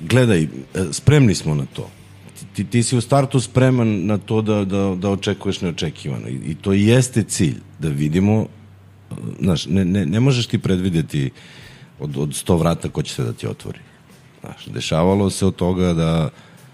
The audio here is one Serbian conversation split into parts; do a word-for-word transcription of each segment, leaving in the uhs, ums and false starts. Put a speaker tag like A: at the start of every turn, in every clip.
A: gledaj, spremni smo na to. Ti, ti si u startu spreman na to da, da, da očekuješ neočekivano. I, i to jeste cilj, da vidimo, znaš, ne, ne, ne možeš ti predvidjeti od, od sto vrata ko će se da ti otvori. Znaš, dešavalo se od toga da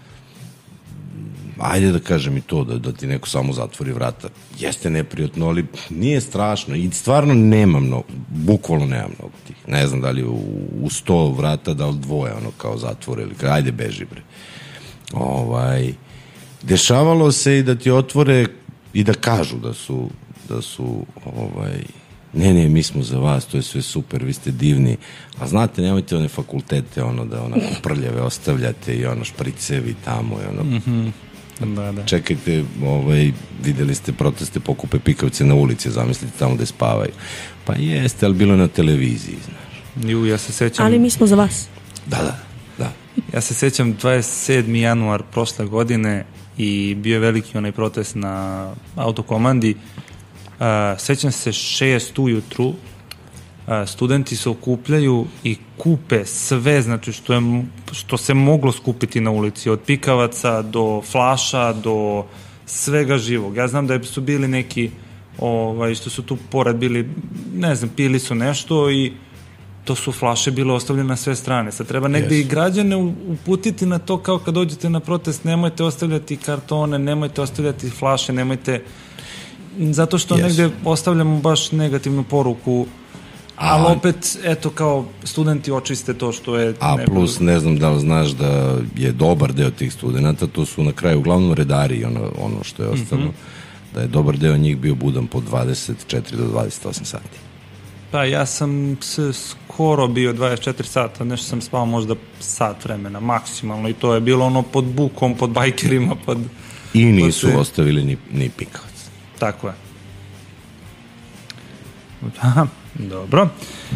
A: ajde da kažem i to, da, da ti neko samo zatvori vrata. Jeste neprijatno, ali nije strašno. I stvarno nema mnogo, bukvalno nema mnogo tih. Ne znam da li u, u sto vrata, da li dvoje, ono, kao zatvore, ili kao, ajde beži, bre. Ovaj, dešavalo se i da ti otvore i da kažu da su, da su, ovaj, ne, ne, mi smo za vas, to je sve super, vi ste divni, a znate, nemojte one fakultete, ono, da onako prljave ostavljate i ono špricevi tamo i ono,
B: mm-hmm. Da, da.
A: Čekajte, ovaj, videli ste proteste, pokupe pikavce na ulici, zamislite tamo gde spavaju. Pa jeste, ali bilo je na televiziji, znaš.
B: Ju, ja se sećam...
C: Ali mi smo za vas.
A: Da, da, da.
B: Ja se sećam dvadeset sedmi januar prošle godine i bio je veliki onaj protest na autokomandi. Uh, sećam se šest ujutru, uh, studenti se okupljaju i kupe sve, znači što, je, što se moglo skupiti na ulici, od pikavaca do flaša, do svega živog. Ja znam da su bili neki, ovaj, što su tu pored bili, ne znam, pili su nešto i to su flaše bile ostavljene na sve strane. Sad treba negde yes. i građane uputiti na to, kao kad dođete na protest, nemojte ostavljati kartone, nemojte ostavljati flaše, nemojte, zato što yes. negde ostavljamo baš negativnu poruku, ali a, opet, eto, kao studenti očiste to što je...
A: A neko... plus, ne znam da li znaš da je dobar deo tih studenta, to su na kraju uglavnom redari, ono, ono što je ostalo, mm-hmm. da je dobar deo njih bio budan po dvadeset četiri do dvadeset osam sati.
B: Pa ja sam skoro bio dvadeset četiri sata, nešto sam spao možda sat vremena, maksimalno, i to je bilo ono pod bukom, pod bajkerima, pod...
A: I nisu pod... ostavili ni, ni pikavac.
B: Tako je. Aha, dobro.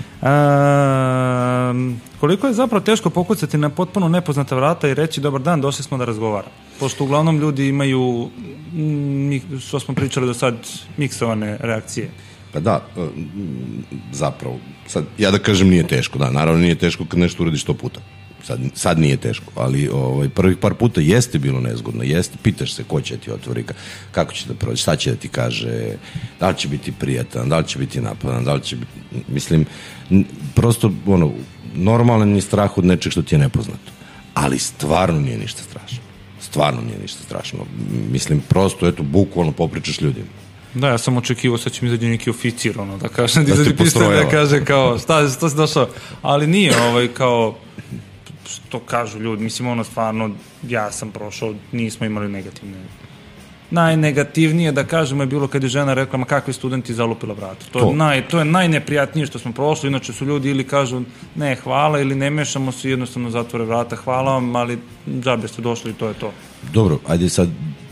B: A, koliko je zapravo teško pokucati na potpuno nepoznata vrata i reći dobar dan, došli smo da razgovaramo? Pošto uglavnom ljudi imaju, što smo pričali do sad, miksovane reakcije.
A: Pa da, zapravo, sad, ja da kažem nije teško, da, naravno nije teško kad nešto uradiš sto puta. Sad, sad nije teško, ali ovaj, prvih par puta jeste bilo nezgodno, jeste, pitaš se ko će ti otvori, kako će da prođe, šta će da ti kaže, da li će biti prijatan, da li će biti napadan, da li će biti, mislim, prosto, ono, normalan je strah od nečeg što ti je nepoznato, ali stvarno nije ništa strašno, stvarno nije ništa strašno, mislim, prosto, eto, bukvalno popričaš ljudima.
B: Da, ja sam očekivao, sad će mi izađe neki oficir, ono, da kaže, da izađe pištolj, da kaže, kao, šta, šta si došao, ali nije, ovaj, kao, što kažu ljudi, mislim, ono, stvarno, ja sam prošao, nismo imali negativne. Najnegativnije, da kažemo, je bilo kad je žena rekla, ma kakvi studenti, zalupila vrata. To, to. Je, naj, to je najneprijatnije što smo prošli, inače su ljudi ili kažu, ne, hvala, ili ne mešamo se, jednostavno zatvore vrata, hvala vam, ali džabe ste došli i to je to.
A: Dobro, ajde sad,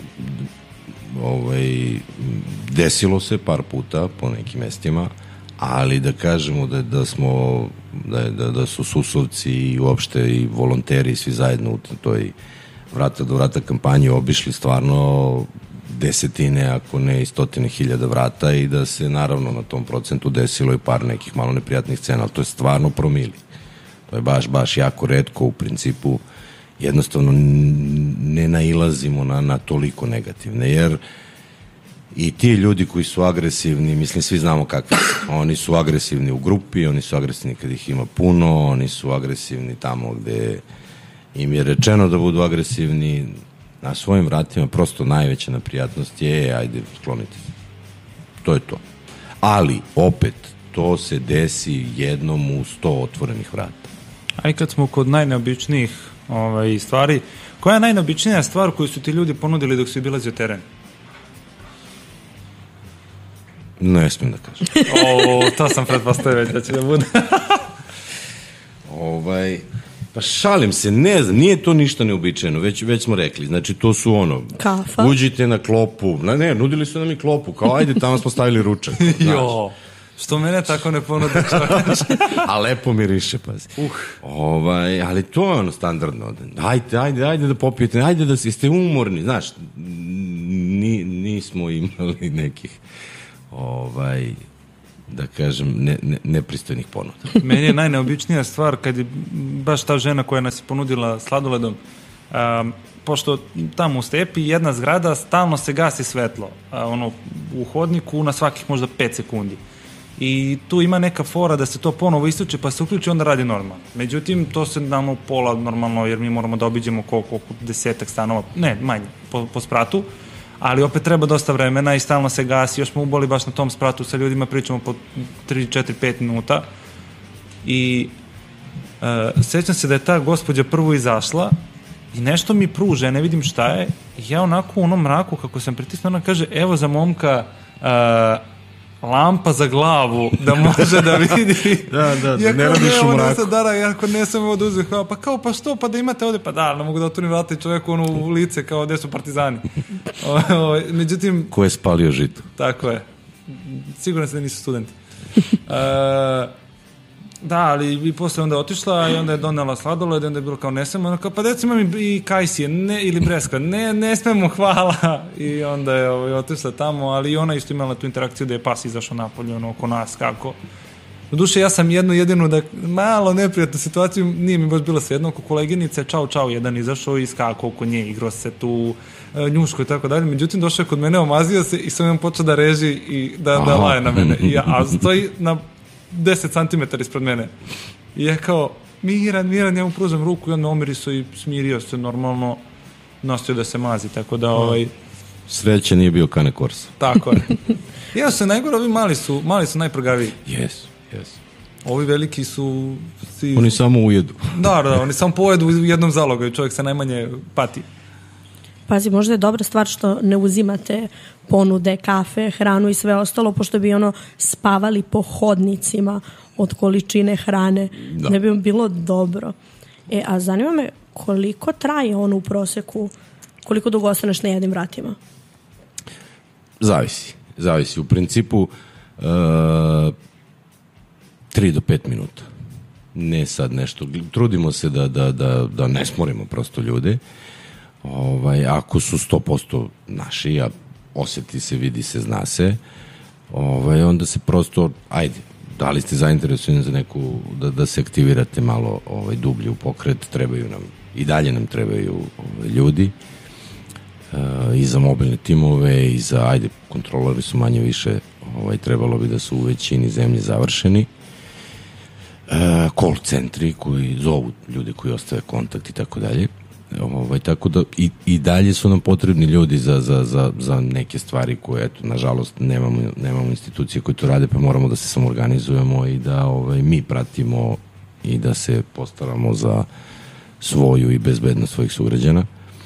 A: ovaj, desilo se par puta po nekim mestima, ali da kažemo da, da smo da, da, da su susovci i uopšte i volonteri svi zajedno u toj vrata do vrata kampanji obišli stvarno desetine, ako ne i stotine hiljada vrata, i da se naravno na tom procentu desilo i par nekih malo neprijatnih scena, ali to je stvarno promili. To je baš, baš jako retko, u principu jednostavno ne nailazimo na, na toliko negativne, jer i ti ljudi koji su agresivni, mislim, svi znamo kakvi su. Oni su agresivni u grupi, oni su agresivni kad ih ima puno, oni su agresivni tamo gde im je rečeno da budu agresivni. Na svojim vratima prosto najveća neprijatnost je, ajde, sklonite se. To je to. Ali, opet, to se desi jednom u sto otvorenih vrata.
B: A i kad smo kod najneobičnijih ovaj, stvari, koja je najneobičnija stvar koju su ti ljudi ponudili dok su obilazio teren?
A: Ne smijem da kažem.
B: O, to sam pretpostavio da će da bude.
A: ovaj, pa šalim se, ne znam, nije to ništa neobičajno, već, već smo rekli, znači to su ono,
C: kafa.
A: Uđite na klopu, ne, ne, nudili su nam i klopu, kao ajde, tamo smo stavili ručak.
B: Jo, što mene tako ne ponudi čovječ.
A: A lepo miriše, pazi.
B: Uh.
A: Ovaj, ali to je ono standardno, ajde, ajde, ajde da popijete, ajde da ste umorni, znaš, ni, nismo imali nekih ovaj, da kažem, ne, ne, nepristojnih ponuda.
B: Meni je najneobičnija stvar kad je baš ta žena koja nas je ponudila sladoledom, um, pošto tamo u Stepi jedna zgrada stalno se gasi svetlo, a ono u hodniku na svakih možda pet sekundi. I tu ima neka fora da se to ponovo isključi pa se uključi onda radi normalno. Međutim, to se nam u pola normalno jer mi moramo da obiđemo koliko, desetak stanova, ne, manje, po, po spratu, ali opet treba dosta vremena i stalno se gasi, još smo uboli baš na tom spratu sa ljudima, pričamo po tri, četiri, pet minuta i uh, sećam se da je ta gospođa prvo izašla i nešto mi pruže, ne vidim šta je, i ja onako u onom mraku kako sam pritisnuo, ona kaže, evo za momka uh, lampa za glavu, da može da vidi.
A: Da, da, da ne radiš u mraku.
B: Dara, ja ako ne sam ovo da uzem, pa kao, pa što, pa da imate ovde, pa da, ne mogu da otvorim vrata i čovjeku ono u lice, kao gde su partizani. O, o, međutim...
A: Ko je spalio žito.
B: Tako je. Sigurno se da nisu studenti. E, da, ali i posle onda otišla i onda je donela sladoled i onda je bilo kao ne smemo, onda kao, pa deco imam i kajsije, ne, ili breska, ne, ne smemo, hvala. I onda je ovaj, otišla tamo, ali i ona isto imala tu interakciju da je pas izašao napolje, ono, oko nas, kako. U duše, ja sam jednu jedinu, da malo neprijatnu situaciju, nije mi baš bilo svejedno, oko koleginice, čao, čao, jedan izašao i skakao oko nje, igrao se tu, njuško i tako dalje, međutim, došao je kod mene, omazio se i sam imam počeo da reži i da, da laje na mene. I ja, a stoji na deset centimetara ispred mene. I je kao, miran, miran, ja mu pružam ruku i on me omiriso i smirio se normalno, nosio da se mazi, tako da ovaj...
A: Sreće nije bio Cane Corsa.
B: Tako je. Ja se najgore, ovi mali su, mali su najprgaviji.
A: Jes, jes.
B: Ovi veliki su... Si...
A: Oni samo ujedu.
B: Da, da, oni samo pojedu u jednom zalogaju, čovjek se najmanje pati.
C: Pazi, možda je dobra stvar što ne uzimate ponude, kafe, hranu i sve ostalo, pošto bi ono spavali po hodnicima od količine hrane. Da. Ne bi bilo dobro. E, a zanima me koliko traje ono u proseku, koliko dugo ostaneš na jednim vratima?
A: Zavisi. Zavisi. U principu uh, tri do pet minuta. Ne sad nešto. Trudimo se da, da, da, da ne smorimo prosto ljude. Ovaj, ako su sto posto naši, a osjeti se, vidi se, zna se, ovaj, onda se prosto, ajde, da li ste zainteresovani za neku, da, da se aktivirate malo ovaj, dublje u pokret, trebaju nam, i dalje nam trebaju ovaj, ljudi, uh, i za mobilne timove, i za, ajde, kontrolori su manje više, ovaj, trebalo bi da su u većini zemlje završeni, uh, call centri koji zovu ljudi koji ostave kontakt i tako dalje. Ovaj, tako da i, i dalje su nam potrebni ljudi za, za, za, za neke stvari koje, eto, nažalost nemamo, nemamo institucije koje to rade, pa moramo da se samoorganizujemo i da ovaj, mi pratimo i da se postaramo za svoju i bezbednost svojih sugrađana.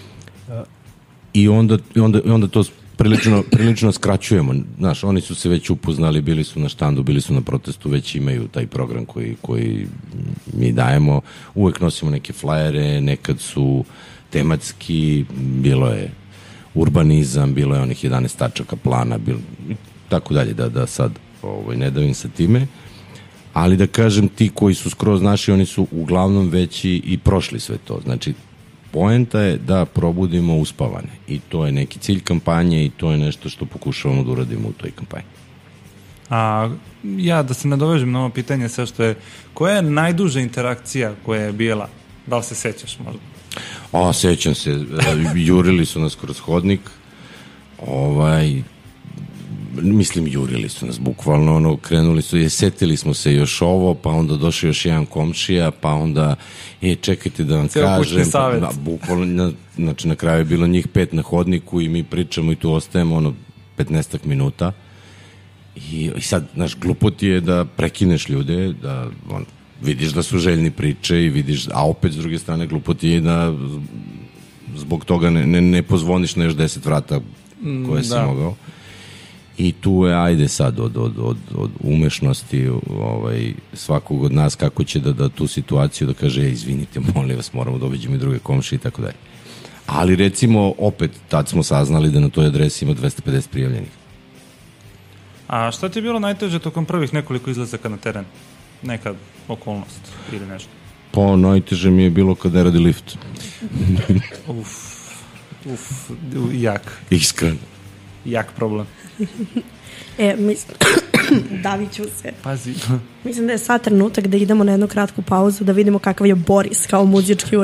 A: I onda, i onda, i onda to prilično, prilično skraćujemo. Znaš, oni su se već upoznali, bili su na štandu, bili su na protestu, već imaju taj program koji, koji mi dajemo. Uvek nosimo neke flajere, nekad su tematski, bilo je urbanizam, bilo je onih jedanaest tačaka plana, bilo, tako dalje, da, da sad ovaj, ne davim sa time. Ali da kažem, ti koji su skroz naši, oni su uglavnom već i, i prošli sve to. Znači, poenta je da probudimo uspavane i to je neki cilj kampanje i to je nešto što pokušavamo da uradimo u toj kampanji.
B: A ja da se nadovežem na ovo pitanje sve što je, koja je najduža interakcija koja je bila? Da li se sećaš možda?
A: A, sećam se, jurili su nas kroz hodnik, ovaj, mislim jurili su nas bukvalno, ono, krenuli su, je, setili smo se još ovo, pa onda došao još jedan komšija, pa onda, e, čekajte da vam
B: Cijel
A: kažem, pa, na, bukvalno, na, znači na kraju je bilo njih pet na hodniku i mi pričamo i tu ostajemo, ono, petnaestak minuta i, i sad, znaš, glupo ti je da prekineš ljude, da, on, vidiš da su željni priče i vidiš, a opet s druge strane glupo ti je da zbog toga ne, ne, ne pozvoniš na još deset vrata koje mm, si da. mogao. I tu je, ajde sad, od, od, od, od umešnosti ovaj, svakog od nas kako će da, da tu situaciju da kaže, izvinite, molim vas, moramo da obiđemo i druge komšije i tako dalje. Ali recimo, opet, tad smo saznali da na toj adresi ima dvesta pedeset prijavljenih.
B: A šta ti je bilo najteže tokom prvih nekoliko izlazaka na teren? Neka okolnost ili nešto?
A: Pa, najteže mi je bilo kad ne radi lift.
B: Uf, uf, jak.
A: Iskreno.
B: Jak problem.
C: E, mis, Davit ću se.
B: Pazi.
C: Mislim da je sad trenutak da idemo na jednu kratku pauzu, da vidimo kakav je Boris kao muzički